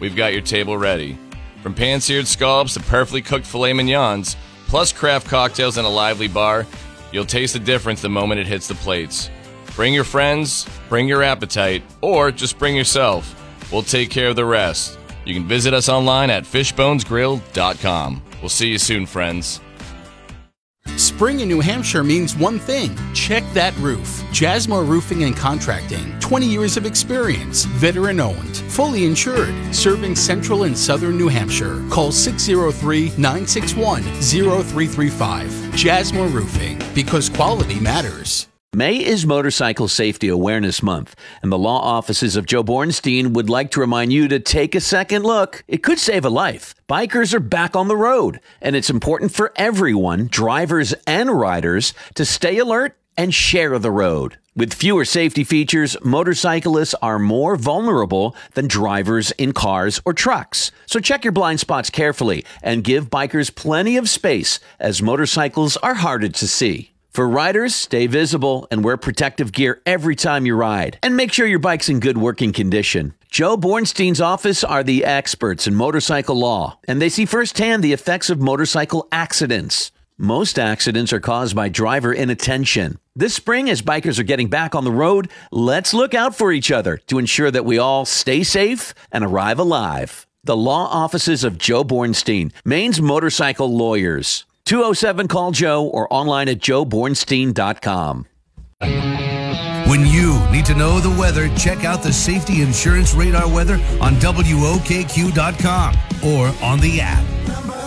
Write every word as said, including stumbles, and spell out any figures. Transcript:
we've got your table ready. From pan-seared scallops to perfectly cooked filet mignons, plus craft cocktails and a lively bar, you'll taste the difference the moment it hits the plates. Bring your friends, bring your appetite, or just bring yourself. We'll take care of the rest. You can visit us online at fishbones grill dot com. We'll see you soon, friends. Spring in New Hampshire means one thing. Check that roof. Jasmine Roofing and Contracting. twenty years of experience. Veteran owned. Fully insured. Serving central and southern New Hampshire. Call six oh three, nine six one, oh three three five. Jasmine Roofing. Because quality matters. May is Motorcycle Safety Awareness Month, and the law offices of Joe Bornstein would like to remind you to take a second look. It could save a life. Bikers are back on the road, and it's important for everyone, drivers and riders, to stay alert and share the road. With fewer safety features, motorcyclists are more vulnerable than drivers in cars or trucks. So check your blind spots carefully and give bikers plenty of space, as motorcycles are harder to see. For riders, stay visible and wear protective gear every time you ride. And make sure your bike's in good working condition. Joe Bornstein's office are the experts in motorcycle law, and they see firsthand the effects of motorcycle accidents. Most accidents are caused by driver inattention. This spring, as bikers are getting back on the road, let's look out for each other to ensure that we all stay safe and arrive alive. The law offices of Joe Bornstein, Maine's motorcycle lawyers. two oh seven call Joe or online at joe bornstein dot com. When you need to know the weather, check out the Safety Insurance Radar weather on W O K Q dot com or on the app.